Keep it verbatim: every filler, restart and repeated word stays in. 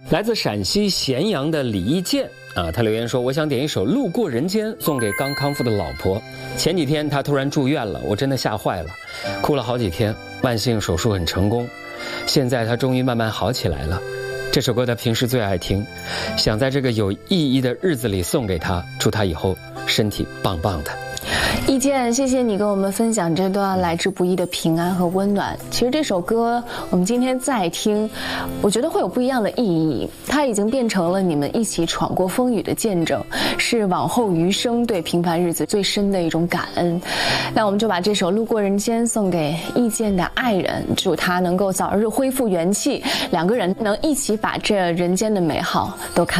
来自陕西咸阳的李义建啊，他留言说：“我想点一首《路过人间》送给刚康复的老婆。前几天他突然住院了，我真的吓坏了，哭了好几天。万幸手术很成功，现在他终于慢慢好起来了。这首歌他平时最爱听，想在这个有意义的日子里送给他，祝他以后身体棒棒的。” 意见，谢谢你跟我们分享这段来之不易的平安和温暖。其实这首歌我们今天再听，我觉得会有不一样的意义。它已经变成了你们一起闯过风雨的见证，是往后余生对平凡日子最深的一种感恩。那我们就把这首《路过人间》送给意见的爱人，祝他能够早日恢复元气，两个人能一起把这人间的美好都看